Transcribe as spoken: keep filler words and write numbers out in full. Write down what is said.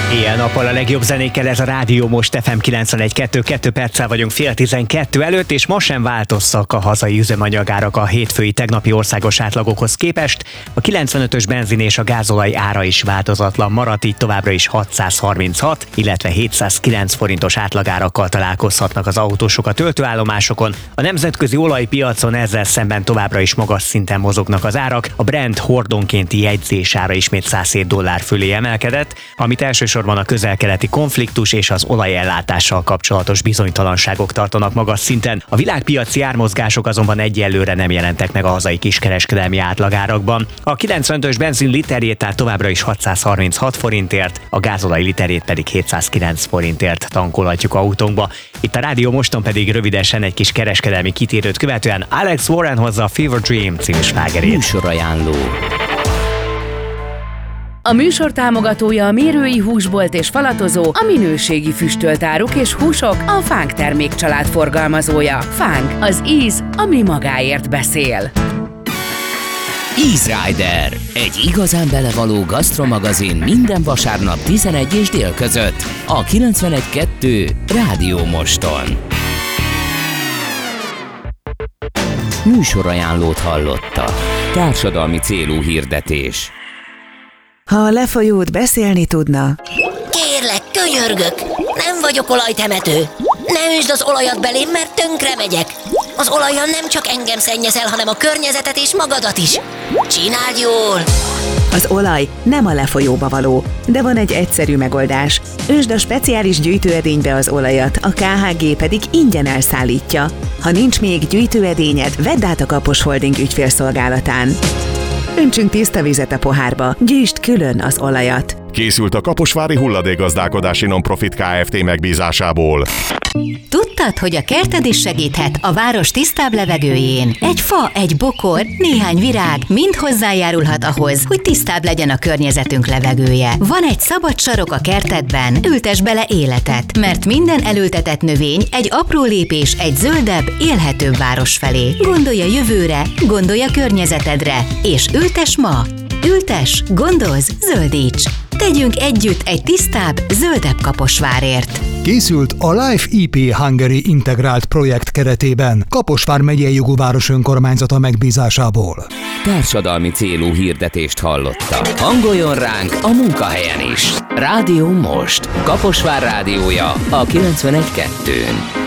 Éjjel-nappal a legjobb zenékkel ez a Rádió Most ef em kilencvenegy kettő, kettő perccel vagyunk fél tizenkettő előtt, és ma sem változtak a hazai üzemanyagárak a hétfői tegnapi országos átlagokhoz képest. A kilencvenötös benzin és a gázolaj ára is változatlan maradt, így továbbra is hatszázharminchat, illetve hétszázkilenc forintos átlagárakkal találkozhatnak az autósok a töltőállomásokon. A nemzetközi olajpiacon ezzel szemben továbbra is magas szinten mozognak az árak. A Brent hordonkénti jegyzésára ismét százhét dollár fölé emelkedett, amit elsősorban a közel-keleti konfliktus és az olajellátással kapcsolatos bizonytalanságok tartanak magas szinten. A világpiaci ármozgások azonban egyelőre nem jelentek meg a hazai kiskereskedelmi átlagárakban. A kilencvenötös benzin literjét tehát továbbra is hatszázharminchat forintért, a gázolaj literjét pedig hétszázkilenc forintért tankolhatjuk autónkba. Itt a Rádió Moston pedig rövidesen egy kis kereskedelmi kitérőt követően Alex Warren hozza a Fever Dream című slágerét. Műsorajánló. A műsor támogatója a Mérői Húsbolt és Falatozó, a minőségi füstölt áruk és húsok, a Fánk termékcsalád forgalmazója. Fánk, az íz, ami magáért beszél. Easy Rider, egy igazán belevaló gasztromagazin minden vasárnap tizenegy és dél között a kilencvenegy kettő Rádió Moston. Műsorajánlót hallotta. Társadalmi célú hirdetés. Ha a lefolyót beszélni tudna... Kérlek, könyörgök! Nem vagyok olajtemető! Ne öntsd az olajat belém, mert tönkre megyek! Az olajjal nem csak engem szennyezel, hanem a környezetet és magadat is! Csináld jól! Az olaj nem a lefolyóba való, de van egy egyszerű megoldás. Öntsd a speciális gyűjtőedénybe az olajat, a ká há gé pedig ingyen elszállítja. Ha nincs még gyűjtőedényed, vedd át a Kapos Holding ügyfélszolgálatán. Öntsünk tiszta vizet a pohárba, gyűjtsd külön az olajat. Készült a Kaposvári Hulladékgazdálkodási Nonprofit Kft. Megbízásából. Tudtad, hogy a kerted is segíthet a város tisztább levegőjén? Egy fa, egy bokor, néhány virág mind hozzájárulhat ahhoz, hogy tisztább legyen a környezetünk levegője. Van egy szabad sarok a kertedben, ültess bele életet, mert minden elültetett növény egy apró lépés egy zöldebb, élhetőbb város felé. Gondolj a jövőre, gondolj a környezetedre, és ültess ma! Ültess, gondozz, zöldíts! Tegyünk együtt egy tisztább, zöldebb Kaposvárért! Készült a Life í pé Hungary integrált projekt keretében Kaposvár megyei jogú város önkormányzata megbízásából. Társadalmi célú hirdetést hallotta. Hangoljon ránk a munkahelyen is. Rádió Most. Kaposvár rádiója a kilencvenegy kettőn.